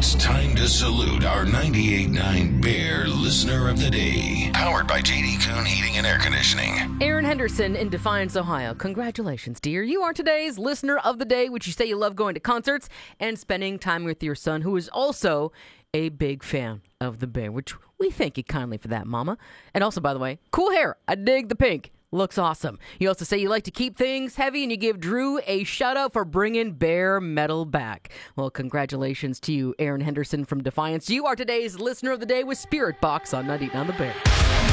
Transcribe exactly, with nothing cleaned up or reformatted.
It's time to salute our ninety-eight point nine Bear Listener of the Day. Powered by J D Kuhn Heating and Air Conditioning. Aaron Henderson in Defiance, Ohio. Congratulations, dear. You are today's Listener of the Day, which you say you love going to concerts and spending time with your son, who is also a big fan of the Bear, which we thank you kindly for that, Mama. And also, by the way, cool hair. I dig the pink. Looks awesome. You also say you like to keep things heavy, and you give Drew a shout-out for bringing Bear metal back. Well, congratulations to you, Aaron Henderson from Defiance. You are today's Listener of the Day with Spirit Box on ninety-eight point nine The Bear.